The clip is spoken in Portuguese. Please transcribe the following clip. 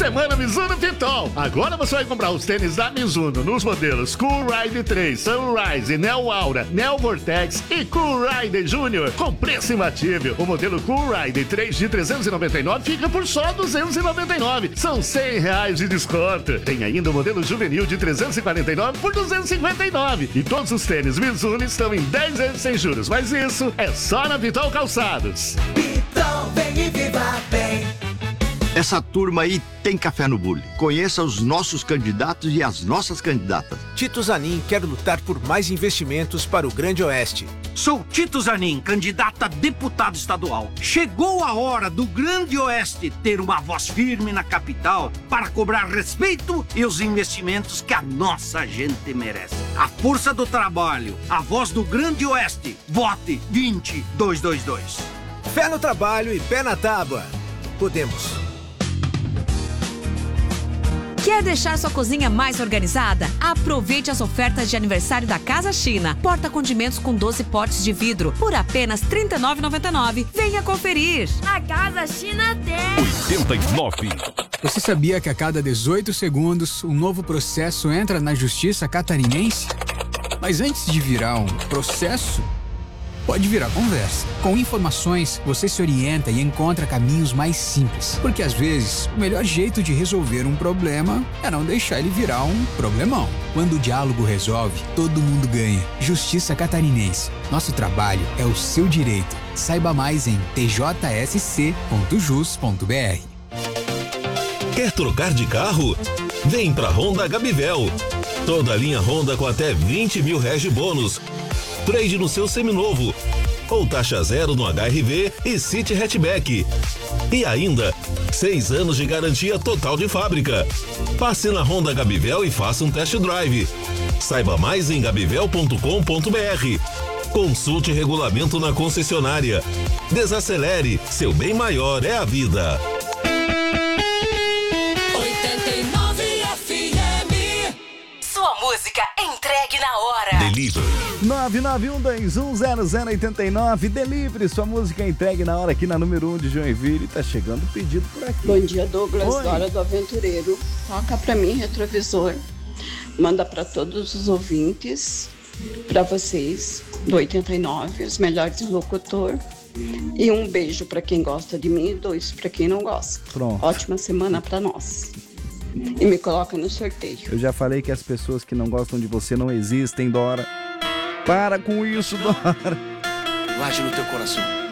Semana Mizuno Pitol. Agora você vai comprar os tênis da Mizuno nos modelos Cool Ride 3, Sunrise, Neo Aura, Neo Vortex e Cool Ride Júnior com preço imbatível. O modelo Cool Ride 3 de 399 fica por só 299. São R$100 de desconto. Tem ainda o modelo juvenil de 349 por 259. E todos os tênis Mizuno estão em 10 vezes sem juros. Mas isso é só na Pitol Calçados. Pitol, vem e viva bem. Essa turma aí tem café no bule. Conheça os nossos candidatos e as nossas candidatas. Tito Zanin quer lutar por mais investimentos para o Grande Oeste. Sou Tito Zanin, candidato a deputado estadual. Chegou a hora do Grande Oeste ter uma voz firme na capital para cobrar respeito e os investimentos que a nossa gente merece. A força do trabalho, a voz do Grande Oeste. Vote 20222. Fé no trabalho e pé na tábua. Podemos. Quer deixar sua cozinha mais organizada? Aproveite as ofertas de aniversário da Casa China. Porta-condimentos com 12 potes de vidro por apenas R$ 39,99. Venha conferir. A Casa China tem 89. Você sabia que a cada 18 segundos um novo processo entra na justiça catarinense? Mas antes de virar um processo, pode virar conversa. Com informações, você se orienta e encontra caminhos mais simples. Porque às vezes, o melhor jeito de resolver um problema é não deixar ele virar um problemão. Quando o diálogo resolve, todo mundo ganha. Justiça Catarinense. Nosso trabalho é o seu direito. Saiba mais em tjsc.jus.br. Quer trocar de carro? Vem pra Honda Gabivel. Toda a linha Honda com até R$20 mil de bônus. Trade no seu seminovo, ou taxa zero no HR-V e City Hatchback. E ainda, 6 anos de garantia total de fábrica. Passe na Honda Gabivel e faça um test drive. Saiba mais em gabivel.com.br. Consulte regulamento na concessionária. Desacelere, seu bem maior é a vida. 89 FM. Sua música entregue na hora. Delivery. 991210089. Delivery, sua música entregue na hora aqui na número 1 de Joinville. Tá chegando o pedido por aqui. Bom dia, Douglas, Oi. Dora do Aventureiro. Toca pra mim, Retrovisor. Manda pra todos os ouvintes, pra vocês, do 89, os melhores do locutor. E um beijo pra quem gosta de mim e 2 pra quem não gosta. Pronto. Ótima semana pra nós. E me coloca no sorteio. Eu já falei que as pessoas que não gostam de você não existem, Dora. Para com isso, Dora. Guarde no teu coração.